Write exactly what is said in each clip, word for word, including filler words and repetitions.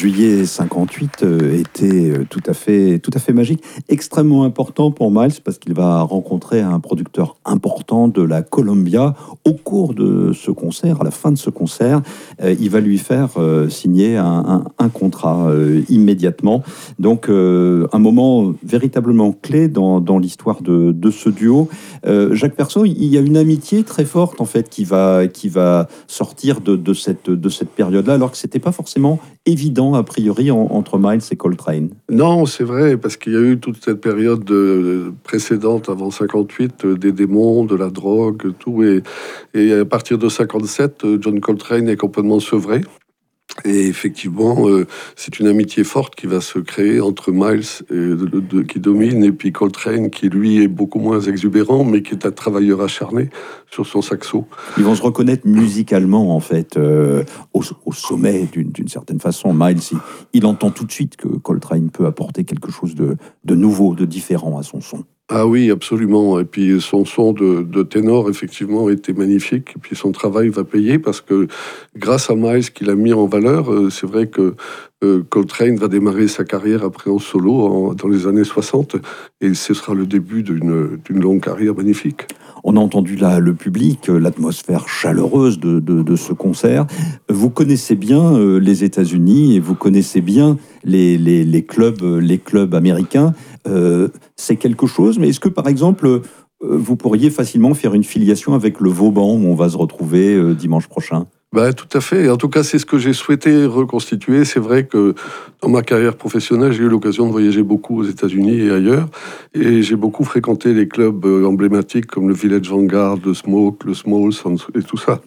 juillet cinquante-huit euh, était euh, tout à fait, tout à fait magique, extrêmement important pour Miles parce qu'il va rencontrer un producteur important de la Columbia au cours de ce concert, à la fin de ce concert, euh, il va lui faire euh, signer un, un, un contrat euh, immédiatement. Donc euh, un moment véritablement clé dans, dans l'histoire de, de ce duo. Euh, Jacques Perso, il y a une amitié très forte en fait qui va, qui va sortir de, de cette, de cette période-là, alors que c'était pas forcément évident a priori en, entre Miles et Coltrane. Non, c'est vrai, parce qu'il y a eu toute cette période de, précédente, avant cinquante-huit, euh, des démons, de la drogue, tout. Et, et à partir de cinquante-sept, euh, John Coltrane est complètement sevré. Et effectivement, euh, c'est une amitié forte qui va se créer entre Miles, et, de, de, qui domine, et puis Coltrane, qui lui est beaucoup moins exubérant, mais qui est un travailleur acharné sur son saxo. Ils vont se reconnaître musicalement, en fait, euh, au, au sommet, d'une, d'une certaine façon. Miles, il, il entend tout de suite que Coltrane peut apporter quelque chose de, de nouveau, de différent à son son. Ah oui, absolument. Et puis son son de, de ténor, effectivement, était magnifique. Et puis son travail va payer parce que grâce à Miles qu'il a mis en valeur, euh, c'est vrai que euh, Coltrane va démarrer sa carrière après en solo en, dans les années soixante. Et ce sera le début d'une, d'une longue carrière magnifique. On a entendu là le public, l'atmosphère chaleureuse de, de, de ce concert. Vous connaissez bien euh, les États-Unis et vous connaissez bien les, les, les, clubs, les clubs américains. Euh, c'est quelque chose, mais est-ce que par exemple, euh, vous pourriez facilement faire une filiation avec le Vauban où on va se retrouver euh, dimanche prochain ? Ben, tout à fait. En tout cas, c'est ce que j'ai souhaité reconstituer. C'est vrai que dans ma carrière professionnelle, j'ai eu l'occasion de voyager beaucoup aux États-Unis et ailleurs. Et j'ai beaucoup fréquenté les clubs emblématiques comme le Village Vanguard, le Smoke, le Smalls et tout ça.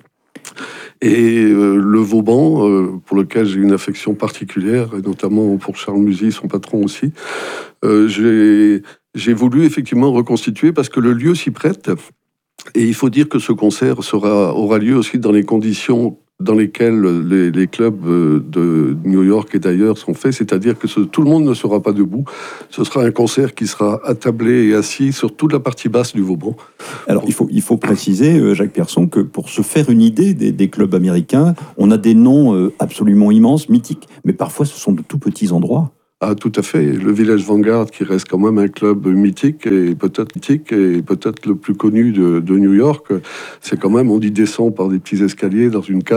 Et euh, le Vauban, euh, pour lequel j'ai une affection particulière, et notamment pour Charles Musy, son patron aussi, euh, j'ai, j'ai voulu effectivement reconstituer parce que le lieu s'y prête. Et il faut dire que ce concert sera, aura lieu aussi dans les conditions dans lesquelles les, les clubs de New York et d'ailleurs sont faits, c'est-à-dire que ce, tout le monde ne sera pas debout. Ce sera un concert qui sera attablé et assis sur toute la partie basse du Vauban. Alors, il faut, il faut préciser, Jacques Persson, que pour se faire une idée des, des clubs américains, on a des noms absolument immenses, mythiques, mais parfois ce sont de tout petits endroits. Ah, tout à fait. Le Village Vanguard, qui reste quand même un club mythique et peut-être mythique et peut-être le plus connu de, de New York, c'est quand même, on y descend par des petits escaliers dans une cave.